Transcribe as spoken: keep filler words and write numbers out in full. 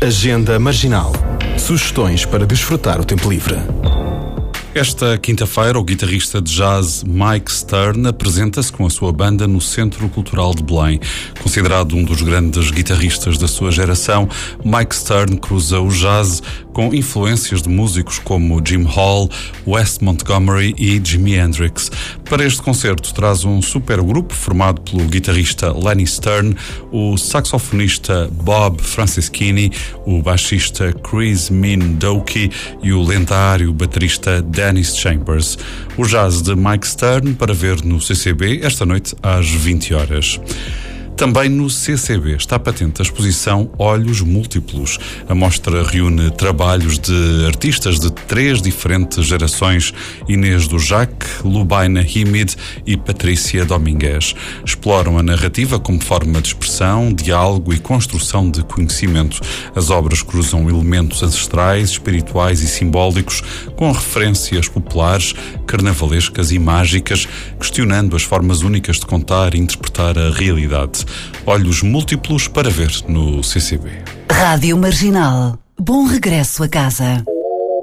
Agenda Marginal. Sugestões para desfrutar o tempo livre. Esta quinta-feira, o guitarrista de jazz Mike Stern apresenta-se com a sua banda no Centro Cultural de Belém. Considerado um dos grandes guitarristas da sua geração, Mike Stern cruza o jazz com influências de músicos como Jim Hall, Wes Montgomery e Jimi Hendrix. Para este concerto traz um supergrupo formado pelo guitarrista Lenny Stern, o saxofonista Bob Franceschini, o baixista Chris Min Doki e o lendário baterista Dennis Chambers. O jazz de Mike Stern para ver no C C B esta noite às vinte horas. Também no C C B está patente a exposição Olhos Múltiplos. A mostra reúne trabalhos de artistas de três diferentes gerações: Inês do Jac, Lubaina Himid e Patrícia Domingues. Exploram a narrativa como forma de expressão, diálogo e construção de conhecimento. As obras cruzam elementos ancestrais, espirituais e simbólicos com referências populares, carnavalescas e mágicas, questionando as formas únicas de contar e interpretar a realidade. Olhos Múltiplos para ver no C C B. Rádio Marginal. Bom regresso a casa.